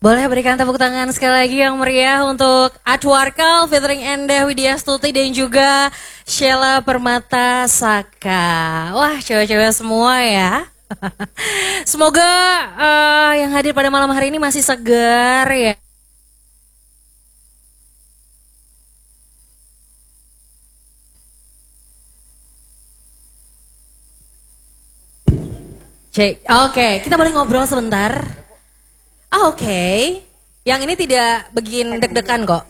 Boleh berikan tepuk tangan sekali lagi yang meriah untuk Adwarkal featuring Endah Widya Stuti dan juga Sheila Permata Saka. Wah, cewek-cewek semua ya. Semoga yang hadir pada malam hari ini masih segar ya. Cek, oke, kita boleh ngobrol sebentar. Oke. Yang ini tidak bikin deg-degan kok.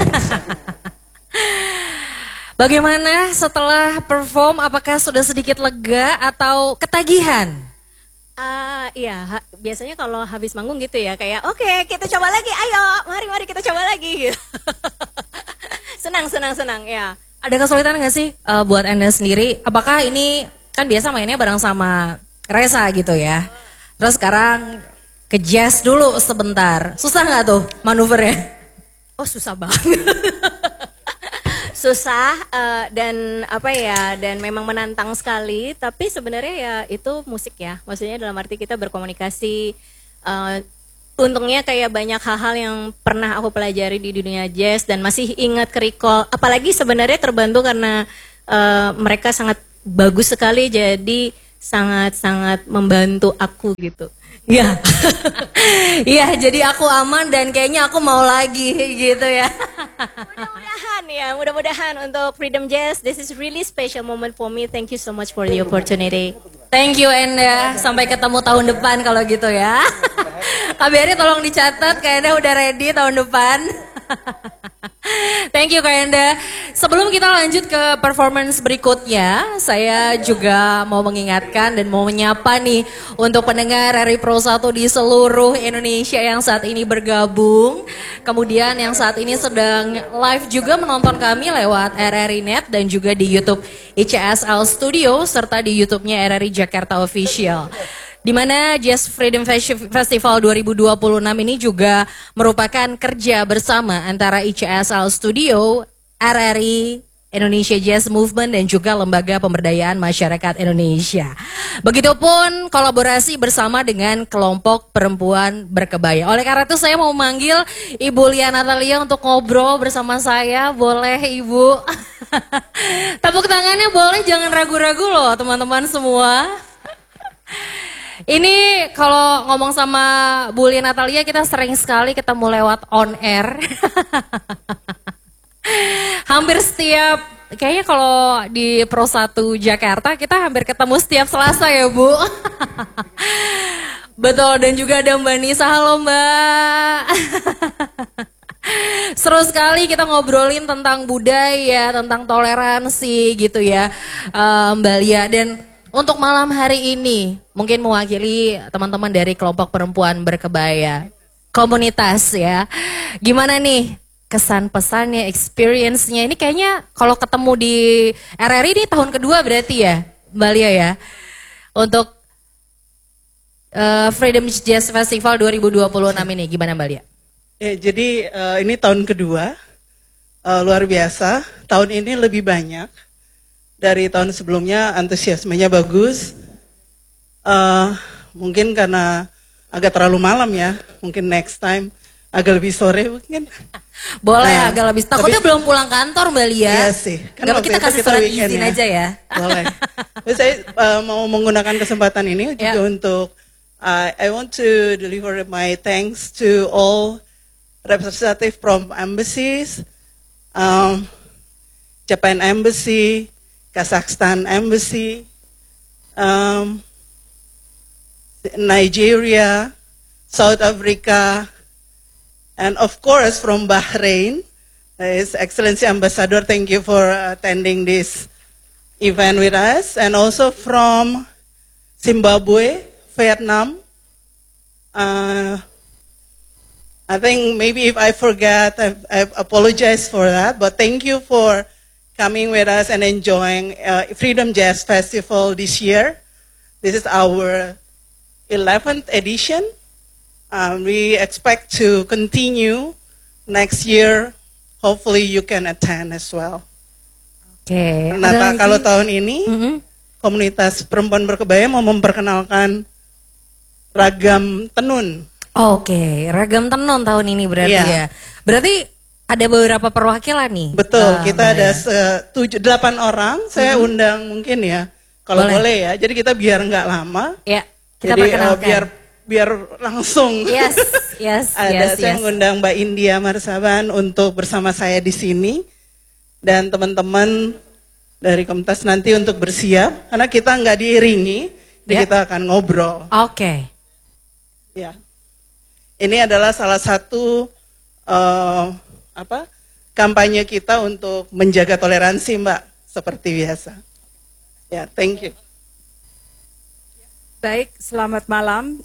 Bagaimana setelah perform, apakah sudah sedikit lega atau ketagihan? Iya, biasanya kalau habis manggung gitu ya, kayak oke, kita coba lagi, ayo, mari kita coba lagi. Gitu. senang, ya. Ada kesulitan nggak sih buat Anda sendiri? Apakah ini kan biasa mainnya bareng sama Reza gitu ya? Terus sekarang ke jazz dulu sebentar. Susah nggak tuh manuvernya? Oh, susah banget. Susah dan dan memang menantang sekali. Tapi sebenarnya ya itu musik ya. Maksudnya dalam arti kita berkomunikasi. Untungnya kayak banyak hal-hal yang pernah aku pelajari di dunia jazz dan masih ingat ke recall. Apalagi sebenarnya terbantu karena mereka sangat bagus sekali. Jadi sangat membantu aku gitu. Iya. Iya, jadi aku aman dan kayaknya aku mau lagi gitu ya. Mudah-mudahan untuk Freedom Jazz, this is really special moment for me. Thank you so much for the opportunity. Thank you Enda, sampai ketemu tahun depan kalau gitu ya. KBRI tolong dicatat, kayaknya udah ready tahun depan. Thank you Kak Enda. Sebelum kita lanjut ke performance berikutnya, saya juga mau mengingatkan dan mau menyapa nih untuk pendengar RRI Pro 1 di seluruh Indonesia yang saat ini bergabung. Kemudian yang saat ini sedang live juga menonton kami lewat RRI Net dan juga di YouTube ICSL Studio serta di YouTube-nya RRI Jakarta Official. Di mana Jazz Freedom Festival 2026 ini juga merupakan kerja bersama antara ICSL Studio, RRI, Indonesia Jazz Movement dan juga Lembaga Pemberdayaan Masyarakat Indonesia. Begitupun kolaborasi bersama dengan kelompok perempuan berkebaya. Oleh karena itu saya mau memanggil Ibu Lia Natalia untuk ngobrol bersama saya. Boleh Ibu? Tepuk tangannya boleh, jangan ragu-ragu loh teman-teman semua. Ini kalau ngomong sama Bu Lia Natalia kita sering sekali ketemu lewat on air. Hampir setiap, kayaknya kalau di Pro 1 Jakarta kita hampir ketemu setiap Selasa ya Bu. Betul, dan juga ada Mbak Nisa, halo Mbak. Seru sekali kita ngobrolin tentang budaya, tentang toleransi gitu ya Mbak Lia. Dan untuk malam hari ini, mungkin mewakili teman-teman dari kelompok perempuan berkebaya, komunitas ya. Gimana nih kesan pesannya, experience-nya? Ini kayaknya kalau ketemu di RRI ini tahun kedua berarti ya Mbak Lia ya. Untuk Freedom Jazz Festival 2026 ini, gimana Mbak Lia? Ya, jadi ini tahun kedua, luar biasa. Tahun ini lebih banyak. Dari tahun sebelumnya antusiasmenya bagus, mungkin karena agak terlalu malam ya, mungkin next time agak lebih sore mungkin. Boleh agak lebih, takutnya belum pulang kantor Mbak Lia. Iya sih. Kan kita kasih surat izin aja ya. Boleh. Saya mau menggunakan kesempatan ini juga untuk, I want to deliver my thanks to all representative from embassies, Japan Embassy, Kazakhstan Embassy, Nigeria, South Africa, and of course from Bahrain, His Excellency Ambassador, thank you for attending this event with us, and also from Zimbabwe, Vietnam. I think maybe if I forgot, I apologize for that, but thank you for coming with us and enjoying Freedom Jazz Festival this year. This is our 11th edition. We expect to continue next year. Hopefully you can attend as well. Oke. Nah, kalau tahun ini komunitas perempuan berkebaya mau memperkenalkan ragam tenun. Oke, ragam tenun tahun ini berarti Iya. ya. Berarti ada beberapa perwakilan nih. Betul, kita Mbak ada ya. 8 orang, saya undang mungkin ya, kalau boleh ya. Jadi kita biar nggak lama, Ya, kita jadi perkenalkan. biar langsung. Yes, yes, Ada yes, saya yes. mengundang Mbak India Marsaban untuk bersama saya di sini dan teman-teman dari Komunitas nanti untuk bersiap karena kita nggak diiringi, jadi Ya. kita akan ngobrol. Oke. Ya, ini adalah salah satu kampanye kita untuk menjaga toleransi, Mbak, seperti biasa. Ya, thank you. Baik, selamat malam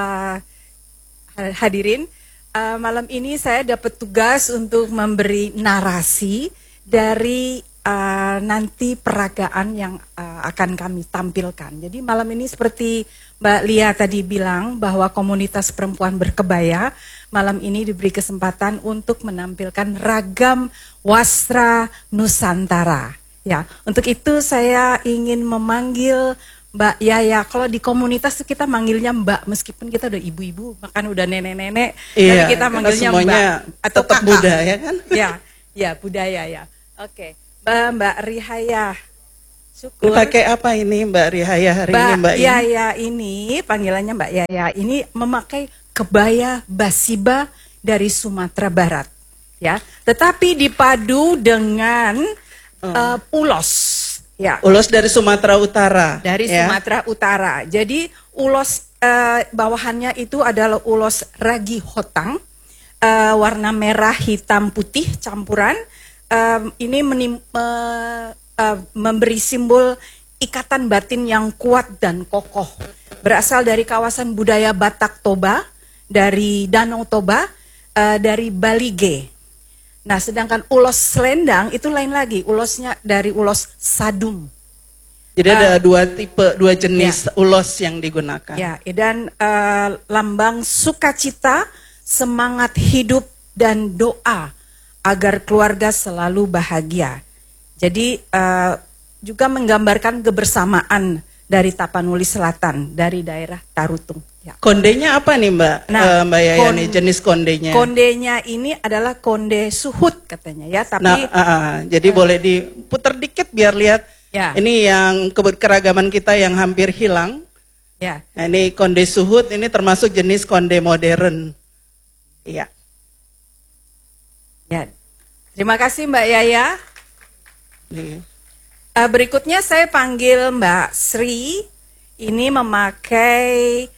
hadirin. Malam ini saya dapat tugas untuk memberi narasi dari nanti peragaan yang akan kami tampilkan. Jadi malam ini seperti Mbak Lia tadi bilang bahwa komunitas perempuan berkebaya malam ini diberi kesempatan untuk menampilkan ragam wastra Nusantara. Ya, untuk itu saya ingin memanggil Mbak Yaya. Kalau di komunitas tuh kita manggilnya Mbak, meskipun kita udah ibu-ibu, bahkan udah nenek-nenek, Iya, tapi kita karena manggilnya semuanya Mbak atau tetap kakak. budaya kan? Ya budaya ya. Oke, Mbak Rihaya. Ini Syukur. pakai apa ini Mbak Rihaya hari ini, Mbak? Ini? Yaya ini, panggilannya Mbak Yaya ini memakai kebaya basiba dari Sumatera Barat, ya. Tetapi dipadu dengan ulos, ya. Ulos dari Sumatera Utara. Dari ya? Sumatera Utara. Jadi ulos bawahannya itu adalah ulos ragi hotang, warna merah, hitam, putih campuran. Ini memberi simbol ikatan batin yang kuat dan kokoh. Berasal dari kawasan budaya Batak Toba, dari Danau Toba, dari Balige. Nah, sedangkan ulos selendang itu lain lagi, ulosnya dari ulos sadum. Jadi ada dua jenis ulos yang digunakan. Ya, dan lambang sukacita, semangat hidup dan doa agar keluarga selalu bahagia. Jadi juga menggambarkan kebersamaan dari Tapanuli Selatan, dari daerah Tarutung. Ya. Kondenya apa nih Mbak? Nah, Mbak Yaya nih jenis kondenya. Kondenya ini adalah konde suhut katanya ya, tapi jadi boleh diputar dikit biar lihat. Ya. Ini yang keragaman kita yang hampir hilang. ya. Nah, ini konde suhut, ini termasuk jenis konde modern. Iya. Ya. Terima kasih Mbak Yaya. Nih. Berikutnya saya panggil Mbak Sri. Ini memakai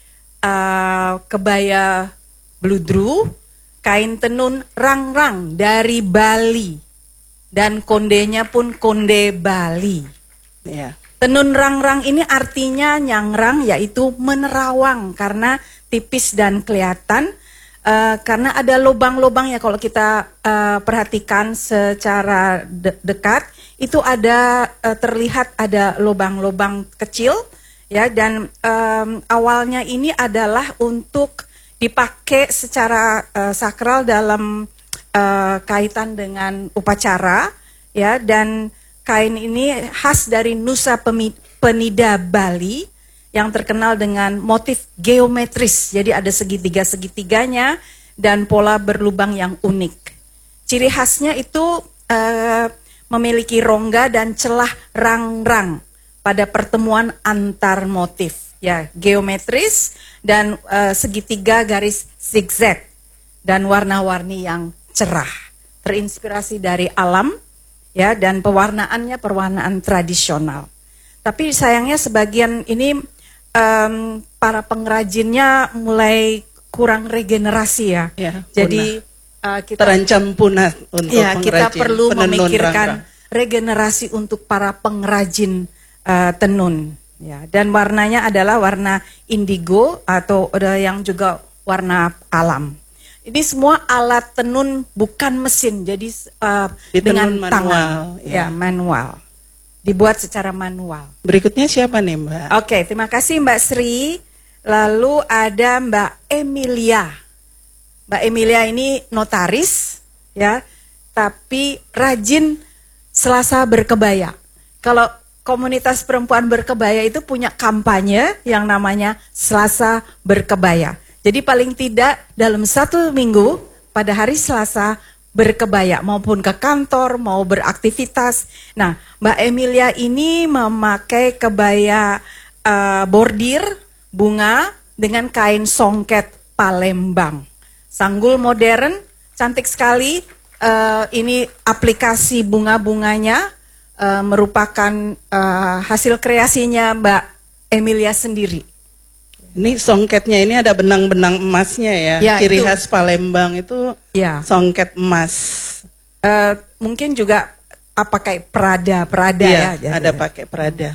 kebaya bludru, kain tenun rangrang dari Bali. Dan kondenya pun konde Bali. Iya. Tenun rangrang ini artinya nyangrang, yaitu menerawang karena tipis dan kelihatan. Karena ada lubang-lubang ya, kalau kita perhatikan secara dekat itu ada terlihat ada lubang-lubang kecil ya, dan awalnya ini adalah untuk dipakai secara sakral dalam kaitan dengan upacara ya, dan kain ini khas dari Nusa Penida Bali yang terkenal dengan motif geometris, jadi ada segitiga-segitiganya dan pola berlubang yang unik. Ciri khasnya itu memiliki rongga dan celah rang-rang pada pertemuan antar motif, ya, geometris dan segitiga garis zigzag dan warna-warni yang cerah, terinspirasi dari alam, ya, dan pewarnaannya pewarnaan tradisional. Tapi sayangnya sebagian ini para pengrajinnya mulai kurang regenerasi ya. Ya, Jadi kita terancam punah untuk kita pengrajin, perlu penenun memikirkan rangrang. regenerasi untuk para pengrajin tenun. Ya, dan warnanya adalah warna indigo atau ada yang juga warna alam. Ini semua alat tenun bukan mesin, jadi dengan manual, tangan, ya. ya manual. Dibuat secara manual. Berikutnya siapa nih Mbak? Oke, terima kasih Mbak Sri. Lalu ada Mbak Emilia. Mbak Emilia ini notaris, ya, tapi rajin Selasa berkebaya. Kalau komunitas perempuan berkebaya itu punya kampanye yang namanya Selasa berkebaya. Jadi paling tidak dalam 1 minggu pada hari Selasa berkebaya maupun ke kantor mau beraktivitas. Nah, Mbak Emilia ini memakai kebaya bordir bunga dengan kain songket Palembang. Sanggul modern, cantik sekali. Ini aplikasi bunga-bunganya merupakan hasil kreasinya Mbak Emilia sendiri. Ini songketnya ini ada benang-benang emasnya ya. Ya, Ciri itu. khas Palembang itu Ya. songket emas. Mungkin juga pakai Prada Iya, ya. ada pakai Prada.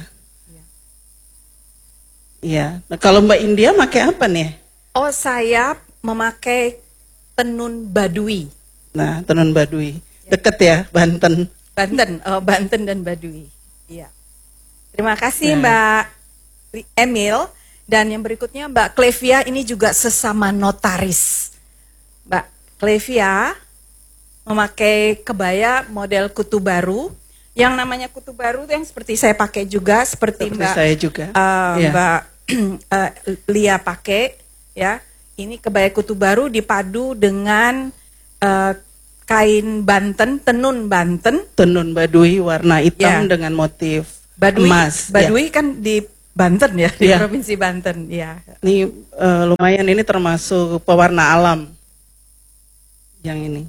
Iya. Nah, kalau Mbak India pakai apa nih? Oh, saya memakai tenun Baduy. Nah, tenun Baduy. Deket ya, Banten. Banten dan Baduy. Iya. Terima kasih Nah. Mbak Emil. Dan yang berikutnya Mbak Clevia ini juga sesama notaris. Mbak Clevia memakai kebaya model kutu baru. Yang namanya kutu baru yang seperti saya pakai juga, seperti Seperti Mbak saya juga. Iya. Mbak Lia pakai ya. Ini kebaya kutu baru dipadu dengan kain Banten, tenun Banten. Tenun Baduy warna hitam Ya. dengan motif Baduy, emas. Baduy kan di Banten ya, di Ya. Provinsi Banten ya. Ini lumayan, ini termasuk pewarna alam yang ini.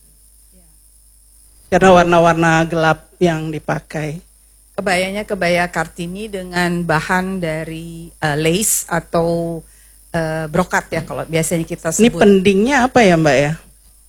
Karena warna-warna gelap yang dipakai. Kebayanya kebaya Kartini dengan bahan dari lace atau brokat ya kalau biasanya kita Ini sebut. pendingnya apa ya Mbak ya?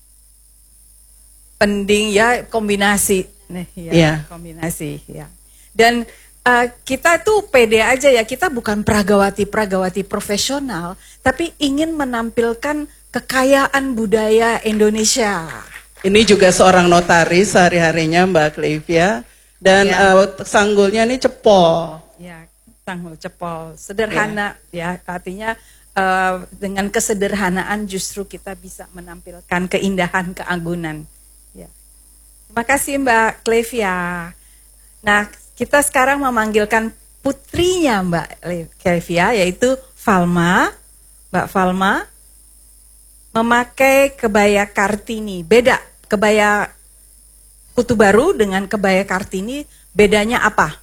Pending ya kombinasi. Nih ya, Iya. kombinasi ya. Dan kita tuh pede aja ya, kita bukan pragawati profesional, tapi ingin menampilkan kekayaan budaya Indonesia. Ini juga seorang notaris sehari-harinya Mbak Clevia. Dan Ya. sanggulnya ini cepol. Ya, sanggul cepol, sederhana ya, artinya dengan kesederhanaan justru kita bisa menampilkan keindahan keagungan. Ya. Terima kasih Mbak Clevia. Nah, kita sekarang memanggilkan putrinya Mbak Clevia, yaitu Falma. Mbak Falma memakai kebaya Kartini. Beda, kebaya kutu baru dengan kebaya Kartini, bedanya apa?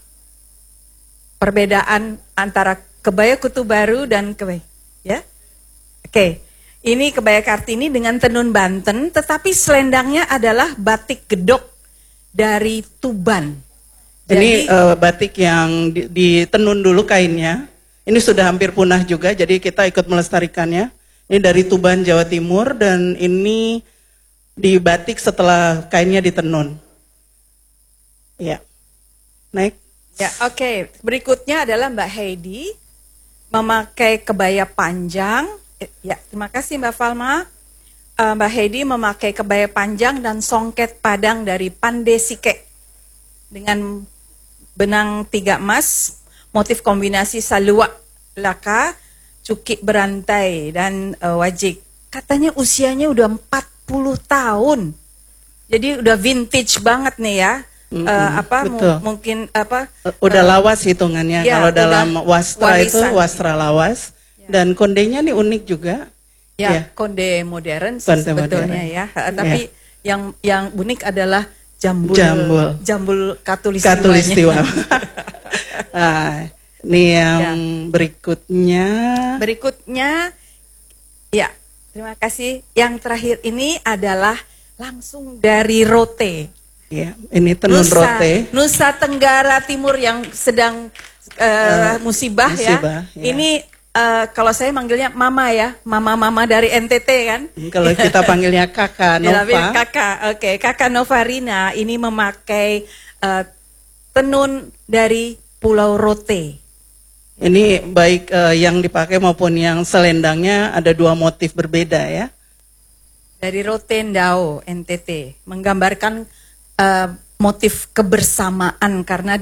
Perbedaan antara kebaya kutu baru dan kebaya, ya? Oke, ini kebaya Kartini dengan tenun Banten, tetapi selendangnya adalah batik gedok dari Tuban. Ini batik yang ditenun dulu kainnya. Ini sudah hampir punah juga, jadi kita ikut melestarikannya. Ini dari Tuban, Jawa Timur, dan ini dibatik setelah kainnya ditenun. Ya, naik. Ya, oke. Berikutnya adalah Mbak Heidi memakai kebaya panjang. Ya, terima kasih Mbak Falma. Mbak Heidi memakai kebaya panjang dan songket padang dari Pandesike dengan benang 3 emas, motif kombinasi salua, laka, cukik berantai dan wajik. Katanya usianya udah 40 tahun. Jadi udah vintage banget nih ya. Betul. Mungkin apa? Udah lawas hitungannya. ya, Kalau udah dalam wastra itu warisan. wastra lawas. Dan kondenya nih unik juga. Ya, konde modern sih Konde sebetulnya modern. ya. Tapi yang unik adalah jambul katulistiwanya. Katulistiwa. Nah, ini yang berikutnya. Berikutnya, ya, terima kasih. Yang terakhir ini adalah langsung dari Rote. Ya, ini tenun rote. Nusa Tenggara Timur yang sedang musibah ya. ya. Ini kalau saya manggilnya Mama ya, Mama dari NTT kan. Kalau kita panggilnya Kakak Nova. Kakak Novarina ini memakai tenun dari Pulau Rote. Ini baik yang dipakai maupun yang selendangnya ada 2 motif berbeda ya. Dari Rotendao NTT, menggambarkan motif kebersamaan karena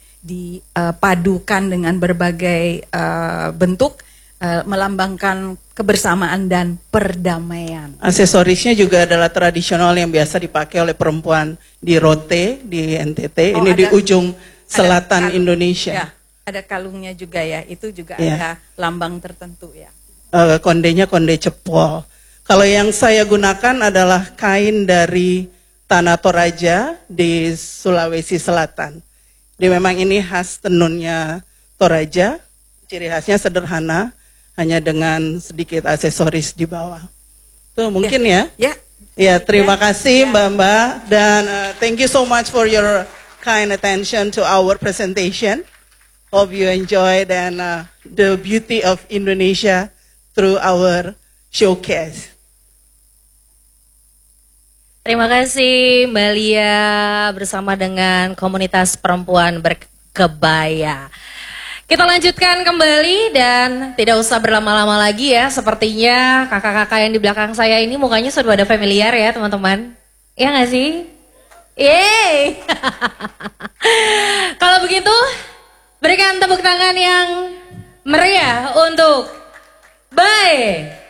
dipadukan dengan berbagai bentuk, melambangkan kebersamaan dan perdamaian. Aksesorisnya juga adalah tradisional yang biasa dipakai oleh perempuan di Rote, di NTT. Ini di ujung selatan Indonesia. Ya, ada kalungnya juga ya, itu juga Ya. ada lambang tertentu ya. kondenya konde cepol. Kalau yang saya gunakan adalah kain dari Tanah Toraja di Sulawesi Selatan. Jadi memang ini khas tenunnya Toraja, ciri khasnya sederhana, hanya dengan sedikit aksesoris di bawah. Tuh mungkin ya. Ya. Ya, terima kasih Mbak-mbak, dan thank you so much for your kind attention to our presentation. Hope you enjoyed and the beauty of Indonesia through our showcase. Terima kasih Mbak Lia bersama dengan komunitas perempuan berkebaya. Kita lanjutkan kembali dan tidak usah berlama-lama lagi ya. Sepertinya kakak-kakak yang di belakang saya ini mukanya sudah ada familiar ya teman-teman. Iya nggak sih? Yeay! Kalau begitu berikan tepuk tangan yang meriah untuk Bae.